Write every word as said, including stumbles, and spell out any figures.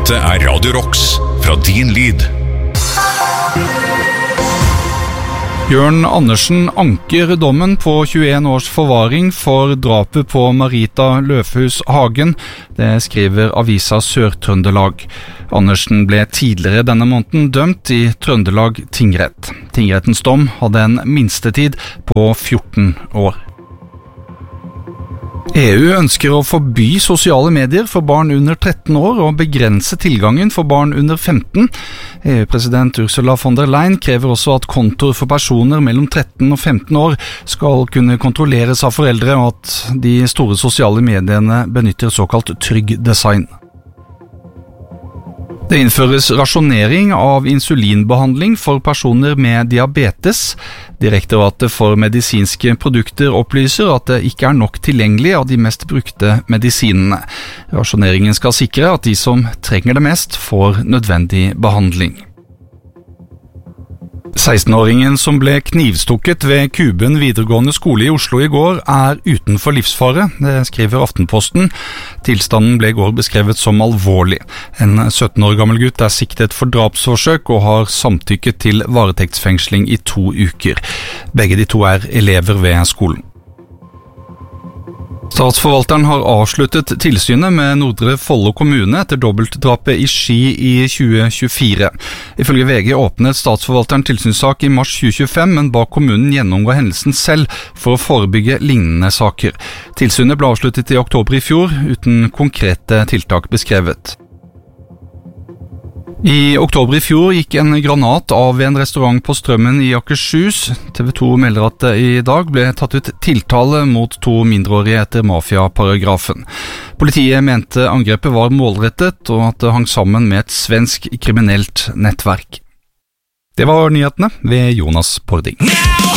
Dette er Radio Rocks fra Din Lyd. Bjørn Andersen anker dommen på tjueen års forvaring for drapet på Marita Løfhus Hagen. Det skriver avisa Sør-Trøndelag. Andersen ble tidligere denne måneden dømt i Trøndelag tingrett. Tingrettens dom hadde en minstetid på fjorten år. E U ønsker å forby sosiale medier for barn under tretten år og begrense tilgangen for barn under femten. E U-president Ursula von der Leyen krever også at kontoer for personer mellom tretten og femten år skal kunne kontrolleres av foreldre, og at de store sosiale mediene benytter såkalt trygg design. Det innføres rasjonering av insulinbehandling for personer med diabetes. Direktoratet for medisinske produkter opplyser at det ikke er nok tilgjengelig av de mest brukte medisinene. Rasjoneringen skal sikre at de som trenger det mest, får nødvendig behandling. seksten-åringen som ble knivstukket ved Kuben videregående skole i Oslo i går, er utenfor livsfare, det skriver Aftenposten. Tilstanden ble i går beskrevet som alvorlig. En sytten år gammel gutt er siktet for drapsforsøk og har samtykket til varetektsfengsling i to uker. Begge de to er elever ved skolen. Statsforvalteren har avsluttet tilsynet med Nordre Follo kommune etter dobbeltdrapet i Ski i tjue tjuefire. Ifølge V G åpnet statsforvalteren tilsynssak i mars tjue tjuefem, men ba kommunen gjennomgå hendelsen selv for å forebygge lignende saker. Tilsynet ble avsluttet i oktober i fjor, uten konkrete tiltak beskrevet. I oktober i fjor gikk en granat av ved en restaurant på Strømmen i Akershus. T V to melder at det i dag ble tatt ut tiltale mot to mindreårige etter mafiaparagrafen. Politiet mente angrepet var målrettet, og at det hang sammen med et svensk kriminelt nettverk. Det var nyhetene ved Jonas Pording.